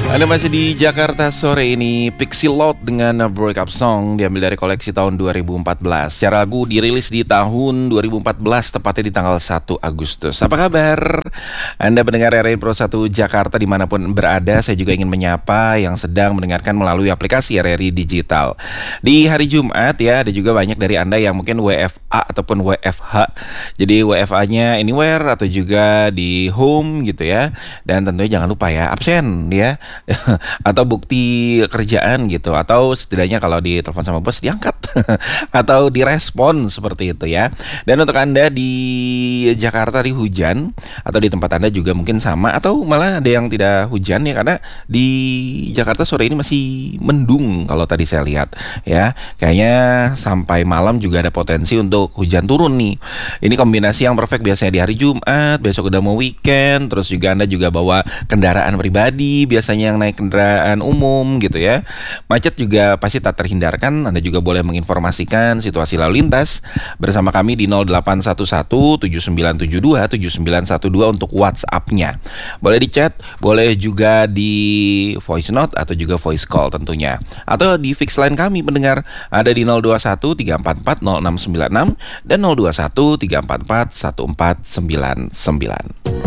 Anda masih di Jakarta sore ini. Pixie Lott dengan Breakup Song diambil dari koleksi tahun 2014. Secara lagu dirilis di tahun 2014, tepatnya di tanggal 1 Agustus. Apa kabar? Anda mendengar RRI Pro 1 Jakarta dimanapun berada. Saya juga ingin menyapa yang sedang mendengarkan melalui aplikasi RRI Digital. Di hari Jumat ya, ada juga banyak dari Anda yang mungkin WFA ataupun WFH. Jadi WFA-nya anywhere atau juga di home gitu ya. Dan tentunya jangan lupa ya, absen ya. Atau bukti kerjaan gitu, atau setidaknya kalau ditelepon sama bos diangkat atau direspon seperti itu ya. Dan untuk Anda di Jakarta di hujan atau di tempat Anda juga mungkin sama, atau malah ada yang tidak hujan ya, karena di Jakarta sore ini masih mendung kalau tadi saya lihat ya. Kayaknya sampai malam juga ada potensi untuk hujan turun nih. Ini kombinasi yang perfect biasanya di hari Jumat, besok udah mau weekend, terus juga Anda juga bawa kendaraan pribadi, biasanya yang naik kendaraan umum gitu ya. Macet juga pasti tak terhindarkan. Anda juga boleh menginformasikan situasi lalu lintas bersama kami di 0811-7972-7912 untuk WhatsApp-nya. Boleh di chat, boleh juga di voice note atau juga voice call tentunya. Atau di fix line kami pendengar ada di 021-344-0696 dan 021-344-1499.